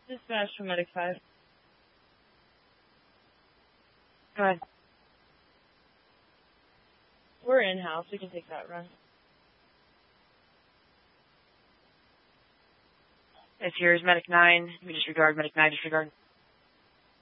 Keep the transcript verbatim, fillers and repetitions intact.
Dispatch from Medic five. Go ahead. We're in-house. We can take that run. If here's Medic nine, we disregard. Medic nine, disregard.